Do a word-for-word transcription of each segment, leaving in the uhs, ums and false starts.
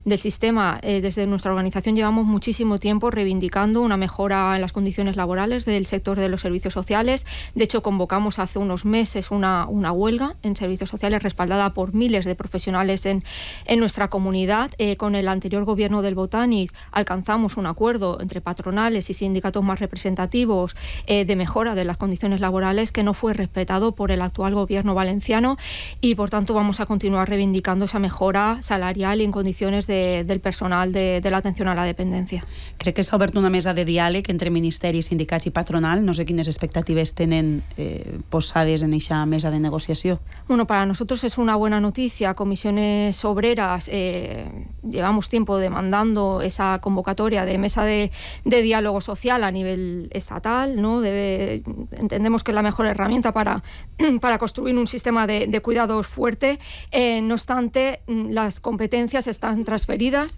del sistema. Eh, desde nuestra organización llevamos muchísimo tiempo reivindicando una mejora en las condiciones laborales del sector de los servicios sociales. De hecho, convocamos hace unos meses una, una huelga en servicios sociales respaldada por miles de profesionales en, en nuestra comunidad. Eh, con el anterior gobierno del Botànic alcanzamos un acuerdo entre patronales y sindicatos más representativos eh, de mejora de las condiciones laborales que no fue respetado por el actual gobierno valenciano, y por tanto vamos a continuar reivindicando esa mejora salarial y en condiciones de De, del personal de, de l'atenció a la dependència. Crec que s'ha obert una mesa de diàleg entre Ministeri, sindicats i patronal. No sé quines expectatives tenen eh, posades en aquesta mesa de negociació. Bueno, para nosotros es una buena noticia. Comisiones Obreras eh, llevamos tiempo demandando esa convocatoria de mesa de, de diálogo social a nivel estatal, ¿no? Debe, entendemos que es la mejor herramienta para, para construir un sistema de, de cuidados fuerte. Eh, no obstante, las competencias están transferidas transferidas.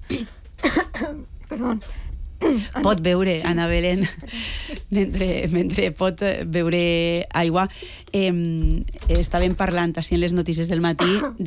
Perdón. Pot beure, sí. Ana Belén, mentre, mentre pot beure aigua. Eh, estàvem parlant així en les notícies del matí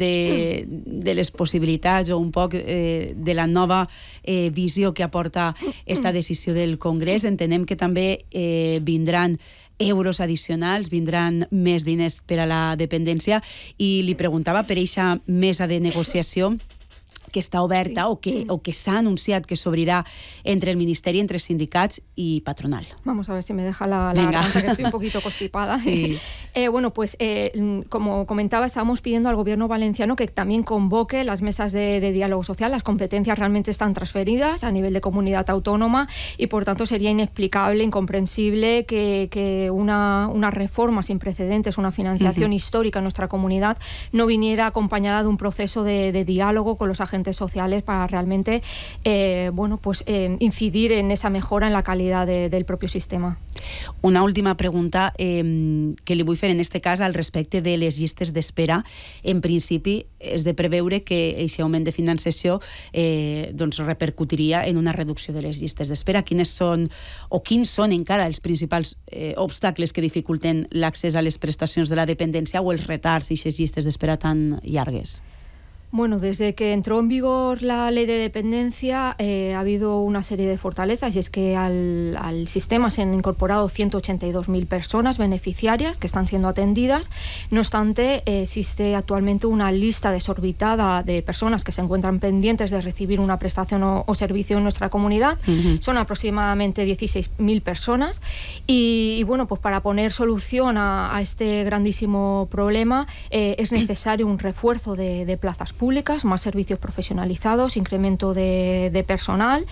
de, de les possibilitats o un poc eh, de la nova eh, visió que aporta esta decisió del Congrés. Entenem que també eh, vindran euros addicionals, vindran més diners per a la dependència, i li preguntava per aquesta mesa de negociació que està oberta, sí, o que, o que s'ha anunciat que s'obrirà entre el Ministeri, entre sindicats y patronal. Vamos a ver si me deja la, la garganta, que estoy un poquito constipada. Sí. Eh, bueno, pues eh, como comentaba, estábamos pidiendo al gobierno valenciano que también convoque las mesas de, de diálogo social. Las competencias realmente están transferidas a nivel de comunidad autónoma y por tanto sería inexplicable, incomprensible que, que una, una reforma sin precedentes, una financiación uh-huh. histórica en nuestra comunidad no viniera acompañada de un proceso de, de diálogo con los agentes sociales para realmente eh, bueno, pues, eh, incidir en esa mejora en la calidad de, del propio sistema. Una última pregunta eh, que li vull fer en este cas al respecte de les llistes d'espera. En principi és de preveure que aquest augment de finançació eh, doncs repercutiria en una reducció de les llistes d'espera. Quines són o quins són encara els principals eh, obstacles que dificulten l'accés a les prestacions de la dependència o els retards i aquestes llistes d'espera tan llargues? Bueno, desde que entró en vigor la ley de dependencia eh, ha habido una serie de fortalezas, y es que al, al sistema se han incorporado ciento ochenta y dos mil personas beneficiarias que están siendo atendidas. No obstante, eh, existe actualmente una lista desorbitada de personas que se encuentran pendientes de recibir una prestación o, o servicio en nuestra comunidad. Uh-huh. Son aproximadamente dieciséis mil personas y, y bueno, pues para poner solución a, a este grandísimo problema eh, es necesario un refuerzo de, de plazas públicas, más servicios profesionalizados, incremento de, de personal.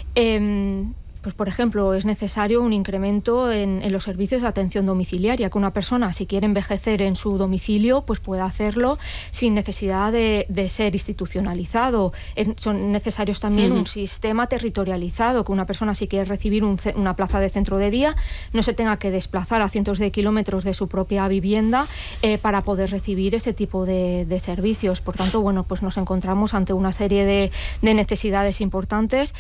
Eh, pues por ejemplo, es necesario un incremento en, en los servicios de atención domiciliaria, que una persona, si quiere envejecer en su domicilio, pues pueda hacerlo sin necesidad de, de ser institucionalizado. Es, son necesarios también uh-huh. un sistema territorializado, que una persona, si quiere recibir un, una plaza de centro de día, no se tenga que desplazar a cientos de kilómetros de su propia vivienda eh, para poder recibir ese tipo de, de servicios. Por tanto, bueno, pues nos encontramos ante una serie de, de necesidades importantes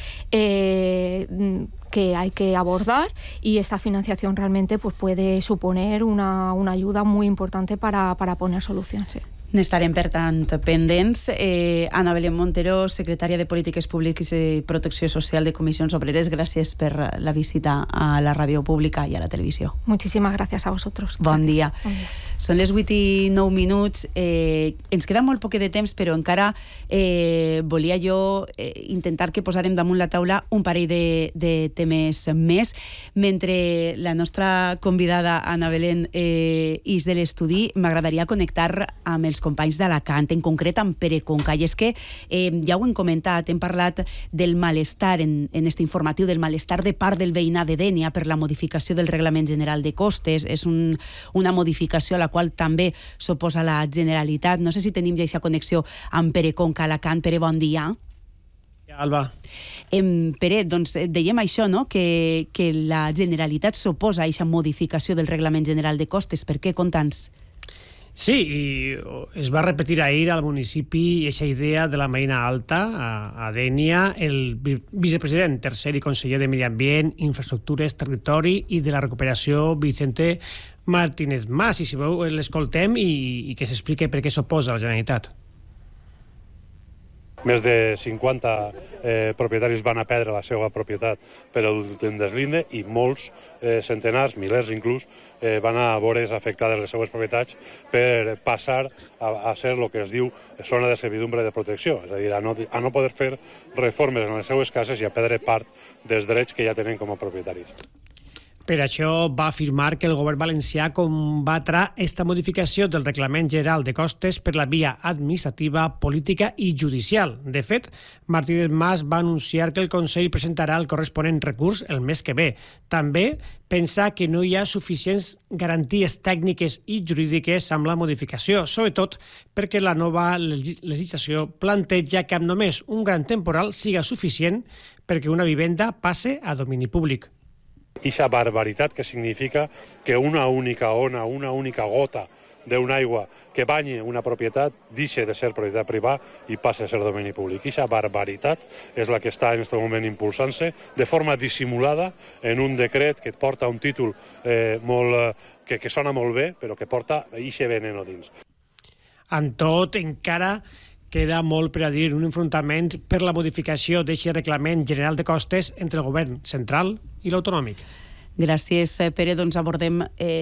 eh, que hay que abordar, y esta financiación realmente pues, puede suponer una, una ayuda muy importante para, para poner solución. Sí. N'estarem, per tant, pendents. Eh, Ana Belén Montero, secretària de Polítiques Públiques i Protecció Social de Comissions Obreres, gràcies per la visita a la ràdio pública i a la televisió. Muchísimas gracias a vosotros. Bon dia. Bon dia. Són les vuit i nou minuts. Eh, ens queda molt poc de temps, però encara eh, volia jo eh, intentar que posarem damunt la taula un parell de, de temes més. Mentre la nostra convidada Ana Belén eh, és de l'estudi, m'agradaria connectar amb els companys d'Alacant, en concret amb Pere Conca. I és que eh, ja ho hem comentat, hem parlat del malestar en, en este informatiu, del malestar de part del veïnat de Dénia per la modificació del Reglament General de Costes. És un, una modificació a la qual també s'oposa la Generalitat. No sé si tenim ja aquesta connexió amb Pere Conca, Alacant. Pere, bon dia. Alba. Eh, Pere, doncs dèiem això, no? que, que la Generalitat s'oposa a aquesta modificació del Reglament General de Costes. Per què? Conta'ns. Sí, i es va repetir ahir al municipi aquesta idea de la Marina Alta, a, a Dénia. El vicepresident tercer i conseller de Medi Ambient, Infraestructures, Territori i de la Recuperació, Vicente Martínez Mas. I si veu, l'escoltem i, i que s'explique per què s'oposa a la Generalitat. més de cinquanta eh, propietaris van a perdre la seva propietat per el deslinde i molts, eh, centenars, milers inclús, eh, van a veure afectades les seues propietats per passar a, a ser el que es diu zona de servidumbre de protecció, és a dir, a no, a no poder fer reformes en les seues cases i a perdre part dels drets que ja tenen com a propietaris. Per això va afirmar que el govern valencià combatrà esta modificació del Reglament General de Costes per la via administrativa, política i judicial. De fet, Martínez Mas va anunciar que el Consell presentarà el corresponent recurs el mes que ve. També pensa que no hi ha suficients garanties tècniques i jurídiques amb la modificació, sobretot perquè la nova legislació planteja que amb només un gran temporal siga suficient perquè una vivenda passe a domini públic. Ixa barbaritat que significa que una única ona, una única gota d'una aigua que banye una propietat deixa de ser propietat privada i passa a ser domini públic. Ixa barbaritat és la que està en aquest moment impulsant-se de forma dissimulada en un decret que porta un títol eh, molt, que, que sona molt bé, però que porta ixe veneno dins. En tot, encara queda molt per a dir un enfrontament per la modificació d'aquest Reglament General de Costes entre el govern central i l'autonòmic. Gràcies, Pere. Doncs abordem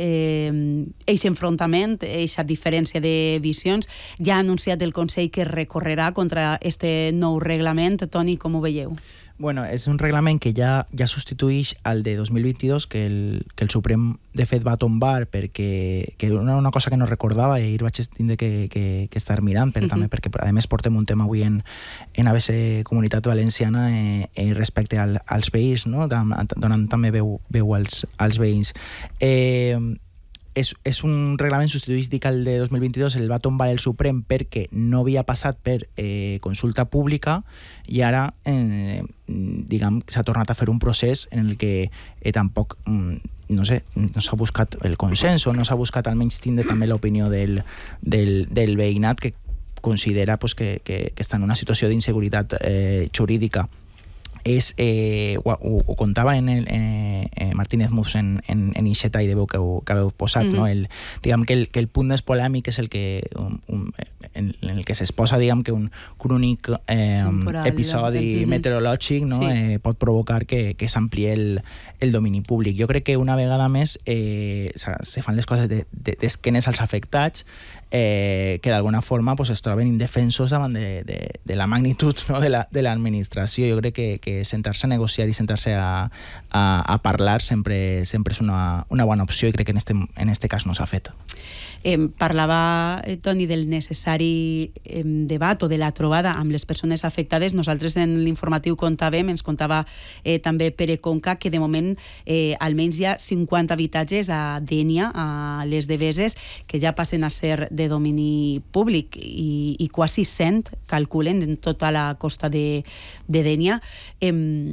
aquest eh, enfrontament, aquesta diferència de visions. Ja ha anunciat el Consell que recorrerà contra aquest nou reglament. Toni, com ho veieu? Bueno, és un reglament que ja ja substitueix el de dos mil vint-i-dos, que el, que el Suprem, de fet, va tombar perquè que una, una cosa que no recordava i ahir vaig tindre que, que, que estar mirant, però uh-huh. també perquè, a més, portem un tema avui en, en A B C Comunitat Valenciana eh, eh, respecte al, als veïns, no? Donant també veu, veu als, als veïns. Eh, És, és un reglament, substitueix dic el de dos mil vint-i-dos, el va tombar el Suprem perquè no havia passat per eh, consulta pública i ara eh, diguem s'ha tornat a fer un procés en el que eh, tampoc no sé, no s'ha buscat el consens o no s'ha buscat almenys tindre també l'opinió del, del, del veïnat que considera pues, que, que, que està en una situació d'inseguretat eh, jurídica. És, eh, ho, ho contava en el, eh, eh, Martínez Mus en, en, en ixe tall de veu que, que heu posat, mm-hmm. no? el, diguem que el, que el punt més polèmic és el que un, un, en, en el que s'exposa diguem que un únic eh, episodi mm-hmm. meteorològic no? sí. eh, pot provocar que, que s'ampliï el, el domini públic. Jo crec que una vegada més eh, se fan les coses d'esquenes de, de, als afectats eh, que d'alguna forma pues, es troben indefensos davant de, de, de la magnitud no? de l'administració. La, jo crec que, que sentar-se a negociar i sentar-se a, a, a parlar sempre, sempre és una, una bona opció i crec que en este, en este cas no s'ha fet. Eh, parlava, eh, Toni, del necessari eh, debat o de la trobada amb les persones afectades. Nosaltres en l'informatiu contàvem, ens contava eh, també Pere Conca, que de moment eh, almenys hi ha cinquanta habitatges a Dénia, a les Deveses, que ja passen a ser de domini públic i, i quasi cent, calculen, en tota la costa de, de Dénia. Eh,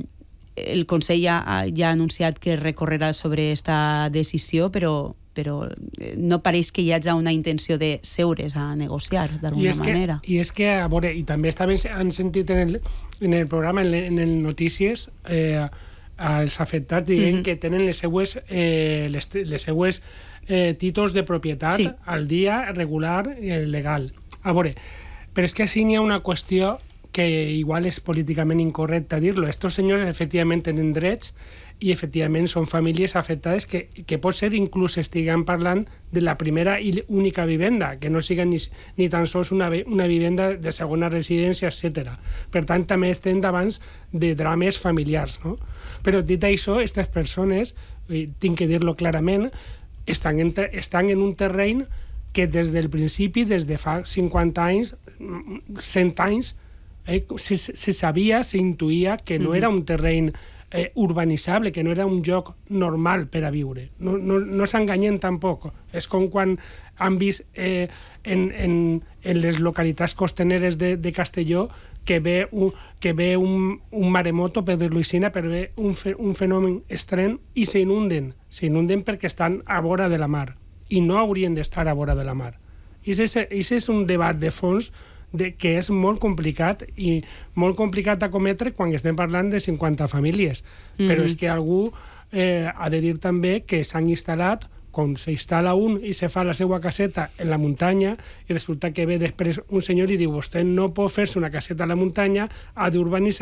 el Consell ja, ja ha anunciat que recorrerà sobre aquesta decisió, però però no pareix que hi hagi una intenció de seure's a negociar d'alguna manera. I és que, a veure, i també estaven, han sentit en el, en el programa, en, en el Notícies, eh, els afectats dient mm-hmm. que tenen les seues, eh, les, les seues eh, títols de propietat sí. al dia, regular i legal. A veure, però és que així n'hi ha una qüestió que igual és políticament incorrecte dir-lo. Estos senyors efectivament tenen drets i efectivament són famílies afectades que, que pot ser inclús estiguem parlant de la primera i única vivenda, que no siga ni, ni tan sols una, una vivenda de segona residència, etcètera. Per tant, també estem davant de drames familiars. No? Però dit això, aquestes persones, tinc que dir-lo clarament, estan en, estan en un terreny que des del principi, des de fa cinquanta anys, cent anys, eh, se, se sabia, s'intuïa que no era un terreny Eh, urbanitzable, que no era un lloc normal per a viure. No, no, no s'enganyen tampoc. És com quan han vist eh, en, en, en les localitats costaneres de, de Castelló que ve un, que ve un, un maremoto, per dir-lo així, per ve un, fe, un fenomen estrany i s'inunden. S'inunden perquè estan a vora de la mar i no haurien d'estar a vora de la mar. I aquest és un debat de fons de, que és molt complicat i molt complicat a cometre quan estem parlant de cinquanta famílies. Mm-hmm. Però és que algú eh, ha de dir també que s'han instal·lat quan s'instal·la un i se fa la seva caseta en la muntanya i resulta que ve després un senyor i diu vostè no pot fer-se una caseta a la muntanya, ha d'urbanitzar